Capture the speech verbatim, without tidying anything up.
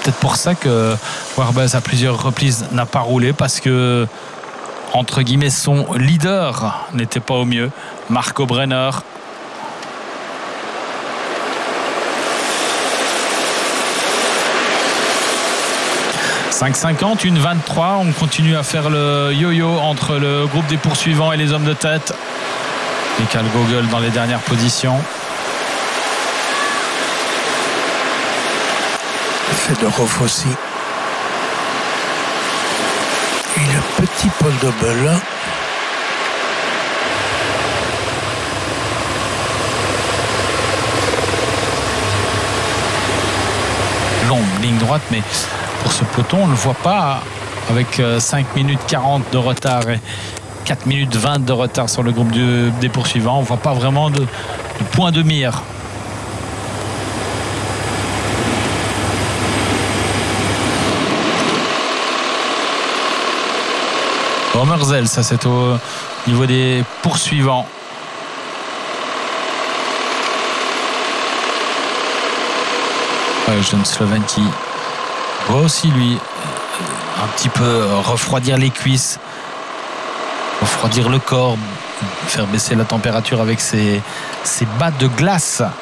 peut-être pour ça que Warbaz à plusieurs reprises n'a pas roulé, parce que entre guillemets son leader n'était pas au mieux, Marco Brenner. cinq cinquante, une vingt-trois, on continue à faire le yo-yo entre le groupe des poursuivants et les hommes de tête. Michael Gogol dans les dernières positions. Fedorov aussi. Et le petit Paul Dobel. Longue ligne droite, mais pour ce peloton, on ne le voit pas avec cinq minutes quarante de retard et quatre minutes vingt de retard sur le groupe de, des poursuivants. On ne voit pas vraiment de, de point de mire. Romerzel, ça c'est au niveau des poursuivants. Ouais, le jeune Slovène qui doit aussi lui un petit peu refroidir les cuisses, refroidir le corps, faire baisser la température avec ses, ses bas de glace.